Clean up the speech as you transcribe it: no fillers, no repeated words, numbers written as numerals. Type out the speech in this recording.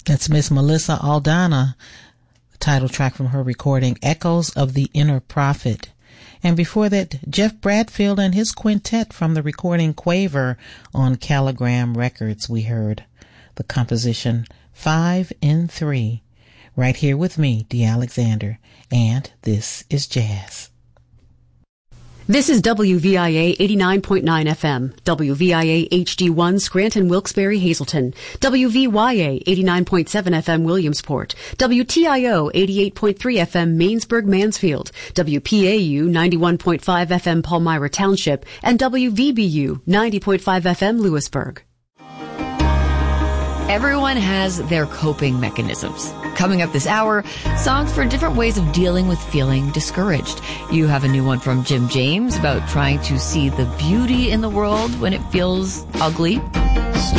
That's Miss Melissa Aldana, the title track from her recording, Echoes of the Inner Prophet. And before that, Jeff Bradfield and his quintet from the recording Quaver on Caligram Records. We heard the composition 5 in 3. Right here with me, Dee Alexander, and this is Jazz. This is WVIA 89.9 FM, WVIA HD1 Scranton, Wilkes-Barre, Hazleton, WVYA 89.7 FM Williamsport, WTIO 88.3 FM Mainsburg, Mansfield, WPAU 91.5 FM Palmyra Township, and WVBU 90.5 FM Lewisburg. Everyone has their coping mechanisms. Coming up this hour, songs for different ways of dealing with feeling discouraged. You have a new one from Jim James about trying to see the beauty in the world when it feels ugly.